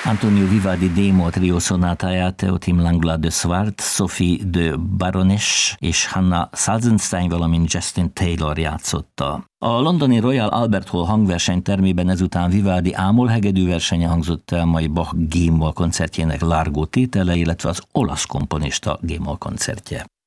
Antonio Vivaldi D-moll trió szonátáját Teotim Langlois de Swart, Sophie de Baroness és Hannah Salzenstein, valamint Justin Taylor játszotta. A londoni Royal Albert Hall hangverseny termében ezután Vivaldi A-moll hegedűversenye hangzott el, majd Bach G-moll koncertjének Largo tétele, illetve az olasz komponista G-moll koncertje.